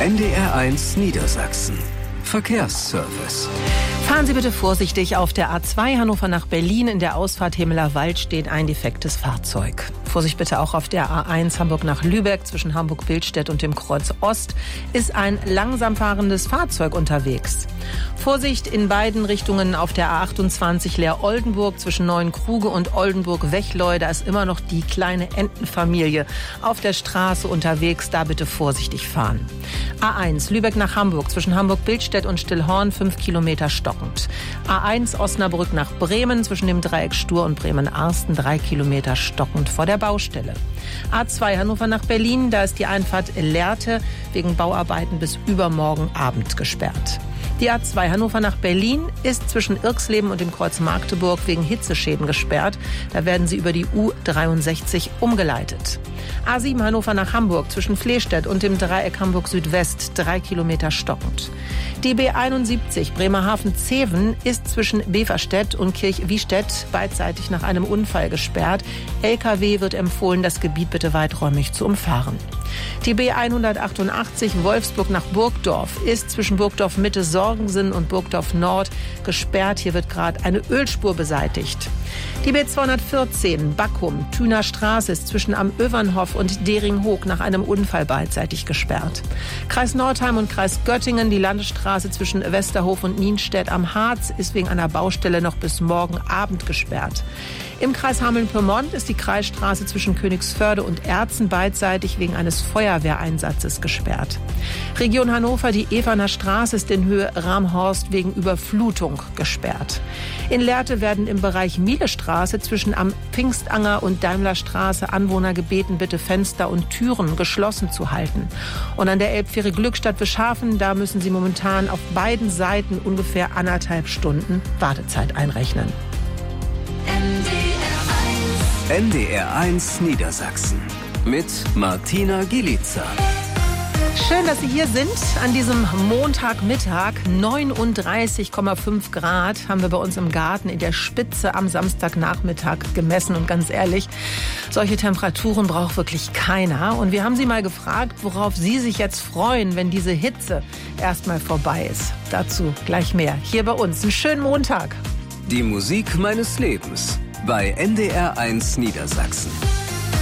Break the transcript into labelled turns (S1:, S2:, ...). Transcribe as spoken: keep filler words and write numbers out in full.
S1: N D R eins Niedersachsen. Verkehrsservice.
S2: Fahren Sie bitte vorsichtig auf der A zwei Hannover nach Berlin. In der Ausfahrt Hemeler-Wald steht ein defektes Fahrzeug. Vorsicht bitte auch auf der A eins Hamburg nach Lübeck. Zwischen Hamburg-Billstedt und dem Kreuz Ost ist ein langsam fahrendes Fahrzeug unterwegs. Vorsicht in beiden Richtungen auf der A achtundzwanzig Leer-Oldenburg zwischen Neuenkruge und Oldenburg-Wechleu. Da ist immer noch die kleine Entenfamilie auf der Straße unterwegs. Da bitte vorsichtig fahren. A eins Lübeck nach Hamburg zwischen Hamburg-Billstedt und Stillhorn fünf Kilometer stockend. A eins Osnabrück nach Bremen zwischen dem Dreieck Stur und Bremen-Arsten drei Kilometer stockend vor der Baustelle. A zwei Hannover nach Berlin, da ist die Einfahrt Lehrte wegen Bauarbeiten bis übermorgen Abend gesperrt. Die A zwei Hannover nach Berlin ist zwischen Irxleben und dem Kreuz Magdeburg wegen Hitzeschäden gesperrt. Da werden sie über die U dreiundsechzig umgeleitet. A sieben Hannover nach Hamburg zwischen Flehstedt und dem Dreieck Hamburg Südwest drei Kilometer stockend. Die B einundsiebzig Bremerhaven-Zeven ist zwischen Beverstedt und Kirchwiestedt beidseitig nach einem Unfall gesperrt. L K W wird empfohlen, das Gebiet bitte weiträumig zu umfahren. Die B hundertachtundachtzig Wolfsburg nach Burgdorf ist zwischen Burgdorf Mitte Sorgensen und Burgdorf Nord gesperrt. Hier wird gerade eine Ölspur beseitigt. Die B zweihundertvierzehn Backum Thüner Straße ist zwischen Am Övernhof und Deringhoog nach einem Unfall beidseitig gesperrt. Kreis Nordheim und Kreis Göttingen, die Landesstraße zwischen Westerhof und Nienstedt am Harz ist wegen einer Baustelle noch bis morgen Abend gesperrt. Im Kreis Hameln-Pyrmont ist die Kreisstraße zwischen Königsförde und Erzen beidseitig wegen eines Feuerwehreinsatzes gesperrt. Region Hannover, die Evaner Straße ist in Höhe Ramhorst wegen Überflutung gesperrt. In Lehrte werden im Bereich Mielestraße zwischen Am Pfingstanger und Daimlerstraße Anwohner gebeten, bitte Fenster und Türen geschlossen zu halten. Und an der Elbfähre Glückstadt-Wischhafen, da müssen Sie momentan auf beiden Seiten ungefähr anderthalb Stunden Wartezeit einrechnen.
S1: N D R eins Niedersachsen mit Martina Gielica.
S2: Schön, dass Sie hier sind an diesem Montagmittag. neununddreißig Komma fünf Grad haben wir bei uns im Garten in der Spitze am Samstagnachmittag gemessen. Und ganz ehrlich, solche Temperaturen braucht wirklich keiner. Und wir haben Sie mal gefragt, worauf Sie sich jetzt freuen, wenn diese Hitze erstmal vorbei ist. Dazu gleich mehr hier bei uns. Einen schönen Montag.
S1: Die Musik meines Lebens bei N D R eins Niedersachsen.